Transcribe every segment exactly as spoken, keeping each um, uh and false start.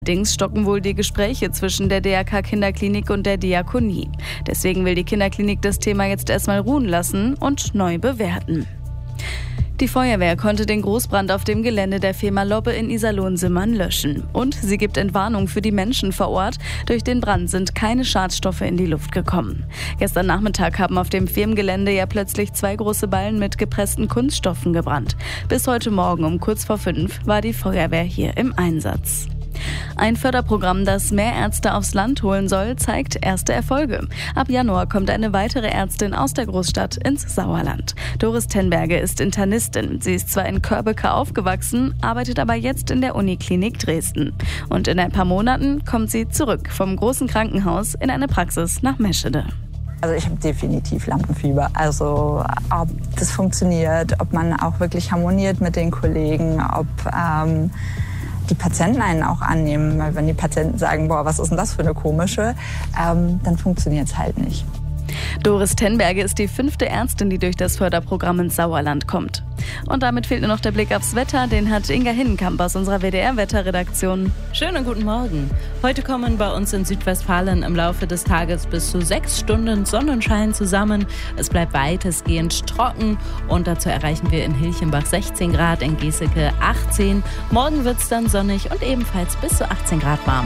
Allerdings stocken wohl die Gespräche zwischen der D R K-Kinderklinik und der Diakonie. Deswegen will die Kinderklinik das Thema jetzt erstmal ruhen lassen und neu bewerten. Die Feuerwehr konnte den Großbrand auf dem Gelände der Firma Lobbe in Iserlohn-Simmern löschen. Und sie gibt Entwarnung für die Menschen vor Ort. Durch den Brand sind keine Schadstoffe in die Luft gekommen. Gestern Nachmittag haben auf dem Firmengelände ja plötzlich zwei große Ballen mit gepressten Kunststoffen gebrannt. Bis heute Morgen um kurz vor fünf war die Feuerwehr hier im Einsatz. Ein Förderprogramm, das mehr Ärzte aufs Land holen soll, zeigt erste Erfolge. Ab Januar kommt eine weitere Ärztin aus der Großstadt ins Sauerland. Doris Tenberge ist Internistin. Sie ist zwar in Körbeke aufgewachsen, arbeitet aber jetzt in der Uniklinik Dresden. Und in ein paar Monaten kommt sie zurück vom großen Krankenhaus in eine Praxis nach Meschede. Also ich habe definitiv Lampenfieber. Also ob das funktioniert, ob man auch wirklich harmoniert mit den Kollegen, ob ähm, die Patienten einen auch annehmen. Weil wenn die Patienten sagen, boah, was ist denn das für eine komische, ähm, dann funktioniert es halt nicht. Doris Tenberge ist die fünfte Ärztin, die durch das Förderprogramm ins Sauerland kommt. Und damit fehlt nur noch der Blick aufs Wetter. Den hat Inga Hinnenkamp aus unserer W D R-Wetterredaktion. Schönen guten Morgen. Heute kommen bei uns in Südwestfalen im Laufe des Tages bis zu sechs Stunden Sonnenschein zusammen. Es bleibt weitestgehend trocken und dazu erreichen wir in Hilchenbach sechzehn Grad, in Geseke achtzehn. Morgen wird es dann sonnig und ebenfalls bis zu achtzehn Grad warm.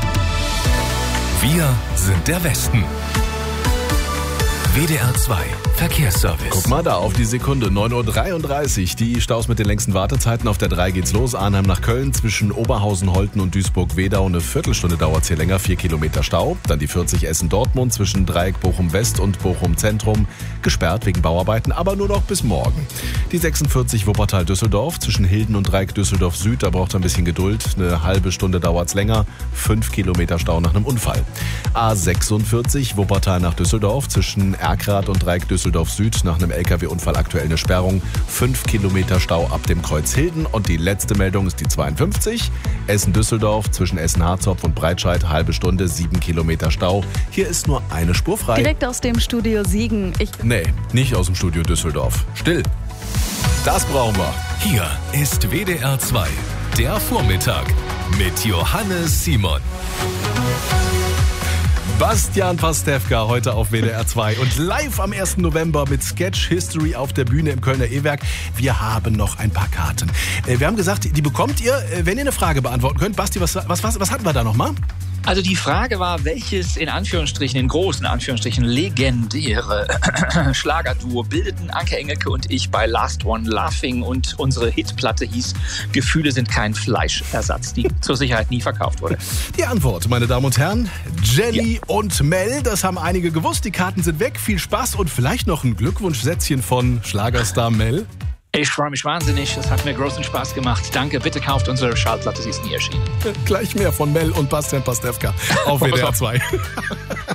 Wir sind der Westen. W D R zwei Verkehrsservice. Guck mal da auf die Sekunde, neun Uhr dreiunddreißig. Die Staus mit den längsten Wartezeiten. Auf der drei geht's los. Arnheim nach Köln zwischen Oberhausen, Holten und Duisburg-Wedau. Eine Viertelstunde dauert's hier länger, vier Kilometer Stau. Dann die vierzig Essen-Dortmund zwischen Dreieck Bochum-West und Bochum-Zentrum. Gesperrt wegen Bauarbeiten, aber nur noch bis morgen. Die sechsundvierzig Wuppertal-Düsseldorf zwischen Hilden und Dreieck Düsseldorf-Süd. Da braucht es ein bisschen Geduld. Eine halbe Stunde dauert's länger. fünf Kilometer Stau nach einem Unfall. A sechsundvierzig Wuppertal nach Düsseldorf zwischen Erkrath und Dreieck Düsseldorf-Süd nach einem L K W-Unfall aktuell eine Sperrung. fünf Kilometer Stau ab dem Kreuz Hilden. Und die letzte Meldung ist die zweiundfünfzig. Essen-Düsseldorf zwischen Essen-Harzopf und Breitscheid. Halbe Stunde, sieben Kilometer Stau. Hier ist nur eine Spur frei. Direkt aus dem Studio Siegen. Ich nee, nicht aus dem Studio Düsseldorf. Still. Das brauchen wir. Hier ist W D R zwei, der Vormittag mit Johannes Simon. Bastian Pastewka heute auf W D R zwei und live am ersten November mit Sketch History auf der Bühne im Kölner E-Werk. Wir haben noch ein paar Karten. Wir haben gesagt, die bekommt ihr, wenn ihr eine Frage beantworten könnt. Basti, was, was, was, was hatten wir da nochmal? Also die Frage war, welches in Anführungsstrichen, in großen Anführungsstrichen legendäre Schlagerduo bildeten Anke Engelke und ich bei Last One Laughing, und unsere Hitplatte hieß Gefühle sind kein Fleischersatz, die zur Sicherheit nie verkauft wurde. Die Antwort, meine Damen und Herren, Jenny ja. und Mel, das haben einige gewusst, die Karten sind weg, viel Spaß und vielleicht noch ein Glückwunschsätzchen von Schlagerstar Mel. Ich freue mich wahnsinnig, es hat mir großen Spaß gemacht. Danke, bitte kauft unsere Schallplatte, sie ist nie erschienen. Gleich mehr von Mel und Bastian Pastewka auf W D R zwei.